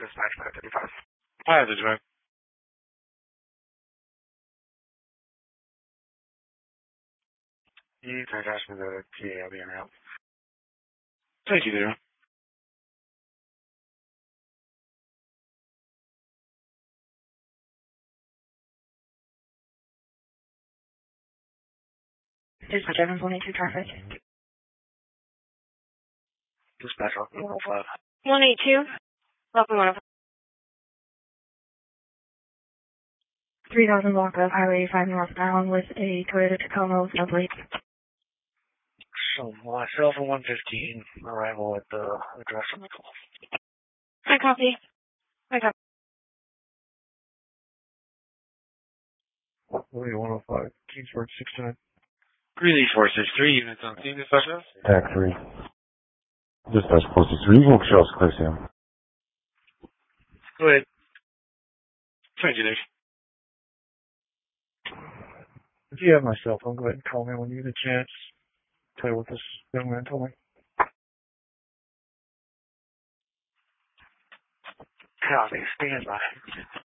Dispatch 555. Hi, Dispatch. You can attach me the TA, I'll be in route. Thank you, dear. Dispatch 182 traffic. Dispatch 105. 182. Welcome 105. 3000 block of Highway 85 northbound with a Toyota Tacoma with no plates. So, myself and 115, arrival at the address on the call. I copy. Louis 105, Kingsburg 69. Greeley 463, units on scene, Dispatch. TAC 3. Dispatch 463, Wolf Shells, clear Sam. Go ahead. Thank you, Dave. If you have my cell phone, go ahead and call me when you get a chance. Tell you what this young man told me. Copy, stand by.